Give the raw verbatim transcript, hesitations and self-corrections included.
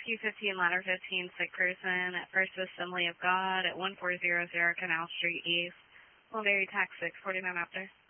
Rescue fifteen, Ladder fifteen, sick person at First Assembly of God at one four zero zero Canal Street East. Mulberry Tax six, forty-nine after.